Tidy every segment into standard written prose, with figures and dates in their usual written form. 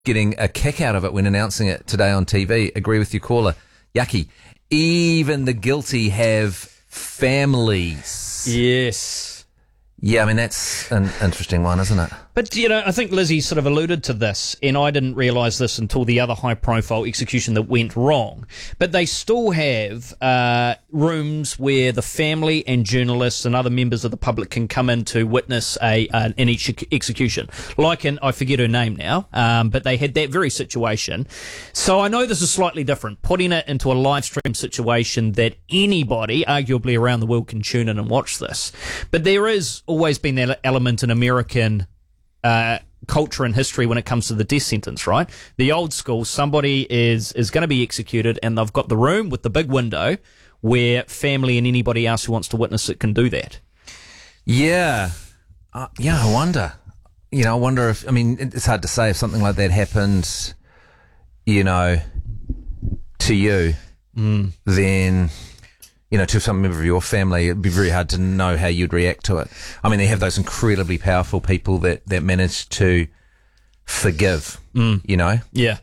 getting a kick out of it when announcing it today on TV. Agree with your caller. Yucky. Even the guilty have families. Yes. Yeah, I mean, that's an interesting one, isn't it? But, I think Lizzie sort of alluded to this, and I didn't realise this until the other high-profile execution that went wrong. But they still have rooms where the family and journalists and other members of the public can come in to witness an execution. Like I forget her name now, but they had that very situation. So I know this is slightly different, putting it into a live stream situation that anybody, arguably around the world, can tune in and watch this. But there is always been that element in American culture and history when it comes to the death sentence, right? The old school, somebody is going to be executed and they've got the room with the big window where family and anybody else who wants to witness it can do that. Yeah. I wonder. I wonder if, it's hard to say if something like that happened, to you, then... to some member of your family, it'd be very hard to know how you'd react to it. I mean, they have those incredibly powerful people that manage to forgive, Yeah.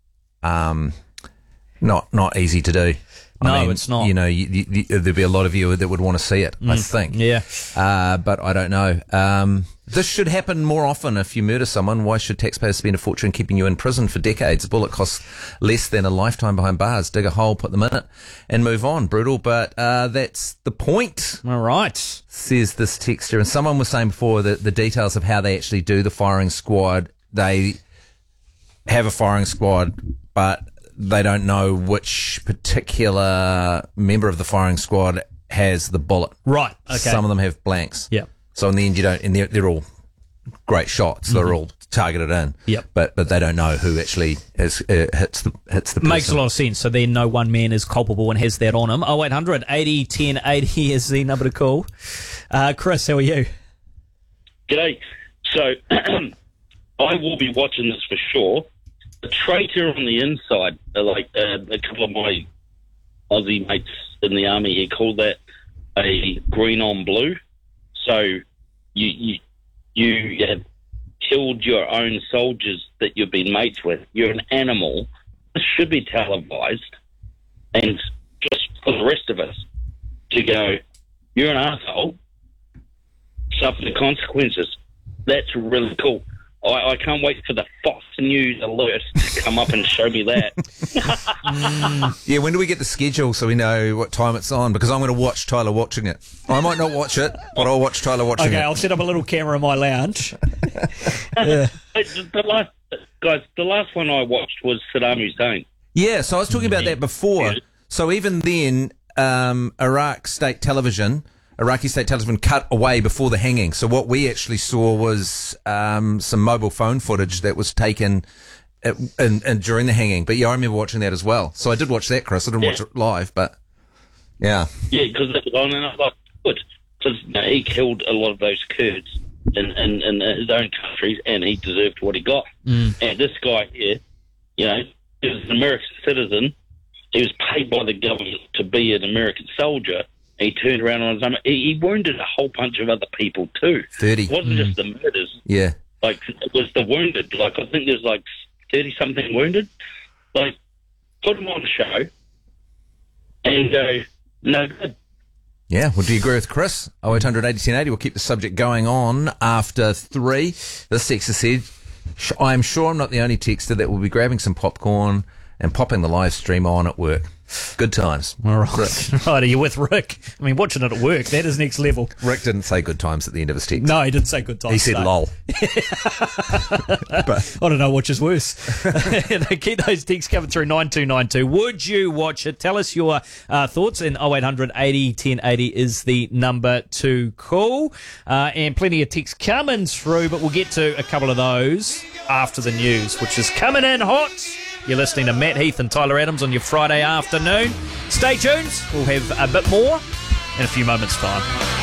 Not easy to do. No, it's not. There'd be a lot of you that would want to see it, I think. Yeah. But I don't know. This should happen more often if you murder someone. Why should taxpayers spend a fortune keeping you in prison for decades? A bullet costs less than a lifetime behind bars. Dig a hole, put them in it, and move on. Brutal, but that's the point. All right. Says this texter. And someone was saying before that the details of how they actually do the firing squad, they have a firing squad, but they don't know which particular member of the firing squad has the bullet. Right. Okay. Some of them have blanks. Yeah. So in the end, and they're all great shots. They're all targeted in. Yep. But they don't know who actually hits the person. Makes a lot of sense. So then no one man is culpable and has that on him. 0800 80 10 80 is the number to call. Chris, how are you? G'day. So I will be watching this for sure. The traitor on the inside, like a couple of my Aussie mates in the army, he called that a green on blue. So you have killed your own soldiers that you've been mates with. You're an animal. This should be televised, and just for the rest of us to go, you're an asshole, suffer the consequences. That's really cool. I can't wait for the Fox News alert to come up and show me that. Yeah, when do we get the schedule so we know what time it's on? Because I'm going to watch Tyler watching it. I might not watch it, but I'll watch Tyler watching it. Okay, I'll set up a little camera in my lounge. The last one I watched was Saddam Hussein. Yeah, so I was talking about that before. Yeah. So even then, Iraqi state television cut away before the hanging. So what we actually saw was some mobile phone footage that was taken and during the hanging. But yeah, I remember watching that as well. So I did watch that, Chris. I didn't watch it live, but yeah. Yeah, because it was on, and I was like, good. Because he killed a lot of those Kurds in his own countries, and he deserved what he got. And this guy here, he was an American citizen. He was paid by the government to be an American soldier. He turned around on his own. He wounded a whole bunch of other people too. 30. It wasn't just the murders. Yeah. Like, it was the wounded. Like, I think there's like 30-something wounded. Like, put them on the show and go, no good. Yeah, well, do you agree with Chris? 0800 80 10 80. We'll keep the subject going on after 3. This texter said, I am sure I'm not the only texter that will be grabbing some popcorn and popping the live stream on at work. Good times. All right. Right, are you with Rick? I mean, watching it at work, that is next level. Rick didn't say good times at the end of his text. No, he didn't say good times. He said lol. But I don't know which is worse. Keep those texts coming through 9292. Would you watch it? Tell us your thoughts. And 0800 80 10 80 is the number to call. And plenty of texts coming through, but we'll get to a couple of those after the news, which is coming in hot. You're listening to Matt Heath and Tyler Adams on your Friday afternoon. Stay tuned. We'll have a bit more in a few moments' time.